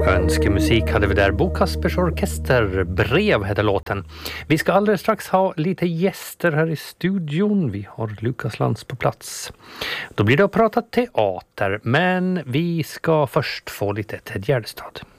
Önskemusik hade vi där. Bo Kaspers Orkester, Brev heter låten. Vi ska alldeles strax ha lite gäster här i studion. Vi har Lukas Lantz på plats. Då blir det att prata teater, men vi ska först få lite Ted Gärdestad.